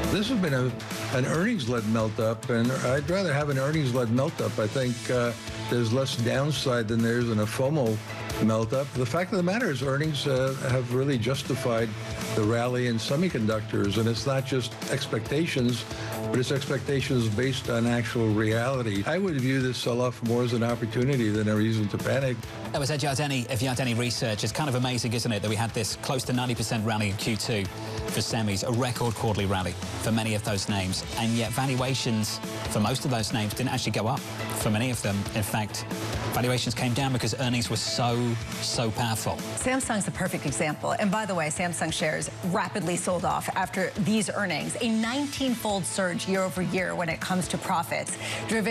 This has been an earnings-led melt-up, and I'd rather have an earnings-led melt-up. I think there's less downside than there is in a FOMO melt-up. The fact of the matter is earnings have really justified the rally in semiconductors, and it's not just expectations, but it's expectations based on actual reality. I would view this sell-off more as an opportunity than a reason to panic. That was Ed Yardeni of Yardeni Research. It's kind of amazing, isn't it, that we had this close to 90% rally in Q2 for semis, a record quarterly rally for many of those names, and yet valuations for most of those names didn't actually go up for many of them. In fact, valuations came down because earnings were so powerful. Samsung's a perfect example. And by the way, Samsung shares rapidly sold off after these earnings, a 19-fold surge year over year when it comes to profits, driven